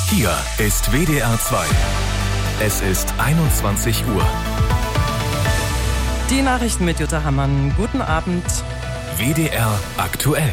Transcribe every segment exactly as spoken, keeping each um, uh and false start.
Hier ist W D R zwei. Es ist einundzwanzig Uhr. Die Nachrichten mit Jutta Hammann. Guten Abend. W D R aktuell.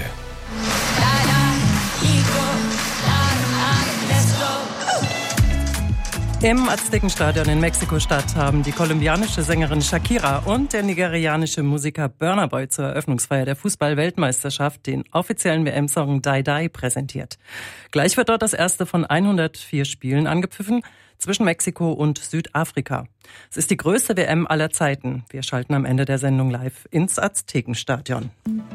Im Aztekenstadion in Mexiko-Stadt haben die kolumbianische Sängerin Shakira und der nigerianische Musiker Burna Boy zur Eröffnungsfeier der Fußball-Weltmeisterschaft den offiziellen W M-Song Die Die präsentiert. Gleich wird dort das erste von hundertvier Spielen angepfiffen zwischen Mexiko und Südafrika. Es ist die größte W M aller Zeiten. Wir schalten am Ende der Sendung live ins Aztekenstadion.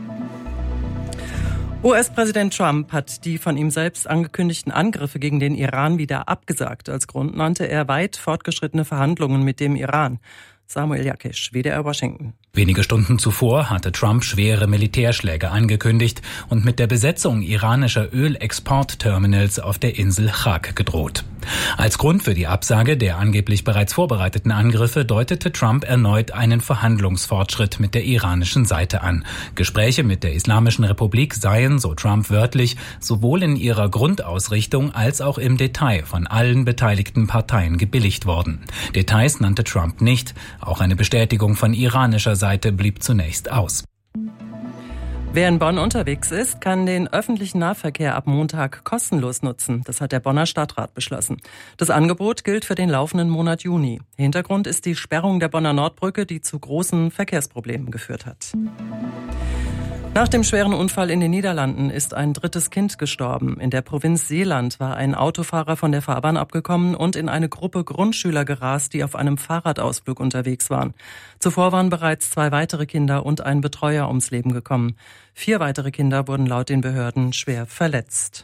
U S-Präsident Trump hat die von ihm selbst angekündigten Angriffe gegen den Iran wieder abgesagt. Als Grund nannte er weit fortgeschrittene Verhandlungen mit dem Iran. Samuel Jakisch, W D R Washington. Wenige Stunden zuvor hatte Trump schwere Militärschläge angekündigt und mit der Besetzung iranischer Ölexportterminals auf der Insel Chak gedroht. Als Grund für die Absage der angeblich bereits vorbereiteten Angriffe deutete Trump erneut einen Verhandlungsfortschritt mit der iranischen Seite an. Gespräche mit der Islamischen Republik seien, so Trump wörtlich, sowohl in ihrer Grundausrichtung als auch im Detail von allen beteiligten Parteien gebilligt worden. Details nannte Trump nicht. Auch eine Bestätigung von iranischer Seite blieb zunächst aus. Wer in Bonn unterwegs ist, kann den öffentlichen Nahverkehr ab Montag kostenlos nutzen. Das hat der Bonner Stadtrat beschlossen. Das Angebot gilt für den laufenden Monat Juni. Hintergrund ist die Sperrung der Bonner Nordbrücke, die zu großen Verkehrsproblemen geführt hat. Nach dem schweren Unfall in den Niederlanden ist ein drittes Kind gestorben. In der Provinz Seeland war ein Autofahrer von der Fahrbahn abgekommen und in eine Gruppe Grundschüler gerast, die auf einem Fahrradausflug unterwegs waren. Zuvor waren bereits zwei weitere Kinder und ein Betreuer ums Leben gekommen. Vier weitere Kinder wurden laut den Behörden schwer verletzt.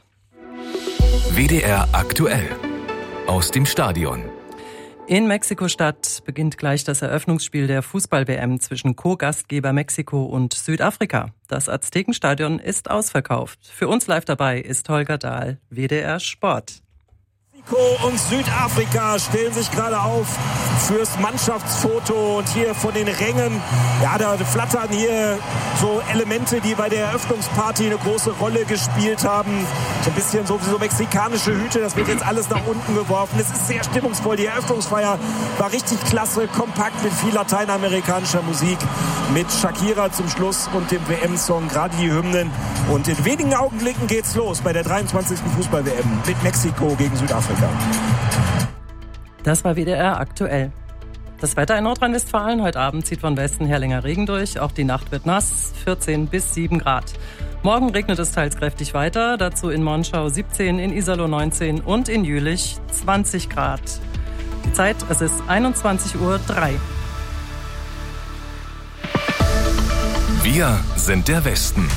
W D R aktuell. Aus dem Stadion. In Mexiko-Stadt beginnt gleich das Eröffnungsspiel der Fußball-W M zwischen Co-Gastgeber Mexiko und Südafrika. Das Aztekenstadion ist ausverkauft. Für uns live dabei ist Holger Dahl, W D R Sport. Mexiko und Südafrika stellen sich gerade auf fürs Mannschaftsfoto und hier von den Rängen, ja, da flattern hier so Elemente, die bei der Eröffnungsparty eine große Rolle gespielt haben. So ein bisschen so, so mexikanische Hüte, das wird jetzt alles nach unten geworfen. Es ist sehr stimmungsvoll. Die Eröffnungsfeier war richtig klasse, kompakt mit viel lateinamerikanischer Musik, mit Shakira zum Schluss und dem W M-Song, gerade die Hymnen. Und in wenigen Augenblicken geht's los bei der dreiundzwanzigsten Fußball-W M mit Mexiko gegen Südafrika. Das war W D R aktuell. Das Wetter in Nordrhein-Westfalen. Heute Abend zieht von Westen her länger Regen durch. Auch die Nacht wird nass, vierzehn bis sieben Grad. Morgen regnet es teils kräftig weiter. Dazu in Monschau siebzehn, in Iserlohn neunzehn und in Jülich zwanzig Grad. Die Zeit, es ist einundzwanzig Uhr drei. Wir sind der Westen.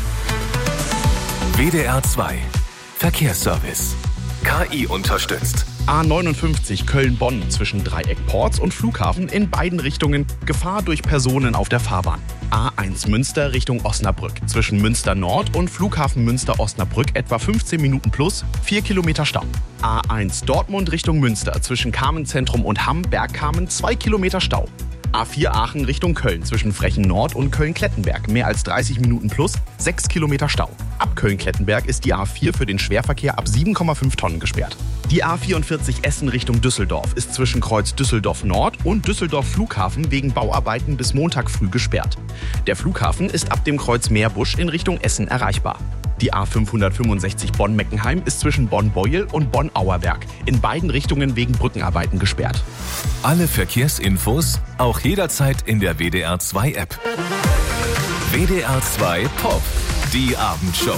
W D R zwei. Verkehrsservice. K I unterstützt. A neunundfünfzig Köln-Bonn zwischen Dreieckports und Flughafen in beiden Richtungen. Gefahr durch Personen auf der Fahrbahn. A eins Münster Richtung Osnabrück zwischen Münster Nord und Flughafen Münster-Osnabrück etwa fünfzehn Minuten plus, vier Kilometer Stau. A eins Dortmund Richtung Münster zwischen Carmen-Zentrum und Hamm-Bergkamen zwei Kilometer Stau. A vier Aachen Richtung Köln zwischen Frechen Nord und Köln-Klettenberg mehr als dreißig Minuten plus, sechs Kilometer Stau. Ab Köln-Klettenberg ist die A vier für den Schwerverkehr ab sieben Komma fünf Tonnen gesperrt. Die A vierundvierzig Essen Richtung Düsseldorf ist zwischen Kreuz Düsseldorf Nord und Düsseldorf Flughafen wegen Bauarbeiten bis Montag früh gesperrt. Der Flughafen ist ab dem Kreuz Meerbusch in Richtung Essen erreichbar. Die A fünfhundertfünfundsechzig Bonn-Meckenheim ist zwischen Bonn-Beuel und Bonn-Auerberg in beiden Richtungen wegen Brückenarbeiten gesperrt. Alle Verkehrsinfos auch jederzeit in der W D R zwei App. W D R zwei Pop, die Abendshow.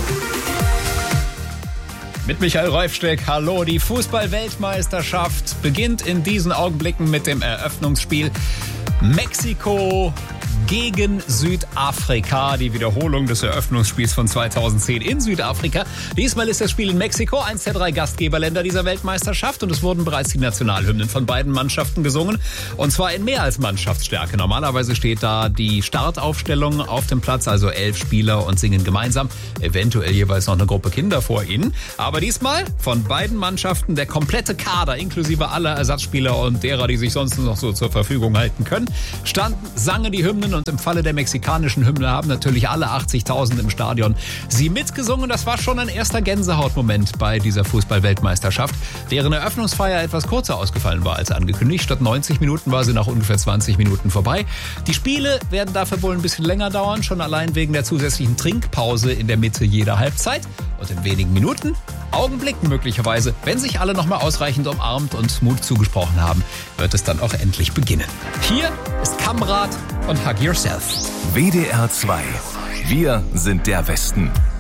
Mit Michael Reufsteck, hallo. Die Fußball-Weltmeisterschaft beginnt in diesen Augenblicken mit dem Eröffnungsspiel Mexiko gegen Südafrika. Die Wiederholung des Eröffnungsspiels von zweitausendzehn in Südafrika. Diesmal ist das Spiel in Mexiko, eins der drei Gastgeberländer dieser Weltmeisterschaft. Und es wurden bereits die Nationalhymnen von beiden Mannschaften gesungen. Und zwar in mehr als Mannschaftsstärke. Normalerweise steht da die Startaufstellung auf dem Platz, also elf Spieler und singen gemeinsam. Eventuell jeweils noch eine Gruppe Kinder vor ihnen. Aber diesmal von beiden Mannschaften der komplette Kader, inklusive aller Ersatzspieler und derer, die sich sonst noch so zur Verfügung halten können, standen, sangen die Hymnen und Und im Falle der mexikanischen Hymne haben natürlich alle achtzigtausend im Stadion sie mitgesungen. Das war schon ein erster Gänsehautmoment bei dieser Fußball-Weltmeisterschaft. Deren Eröffnungsfeier etwas kürzer ausgefallen war als angekündigt. Statt neunzig Minuten war sie nach ungefähr zwanzig Minuten vorbei. Die Spiele werden dafür wohl ein bisschen länger dauern, schon allein wegen der zusätzlichen Trinkpause in der Mitte jeder Halbzeit. Und in wenigen Minuten, Augenblicken möglicherweise, wenn sich alle nochmal ausreichend umarmt und Mut zugesprochen haben, wird es dann auch endlich beginnen. Hier ist Kamrat und Hug Yourself. W D R zwei. Wir sind der Westen.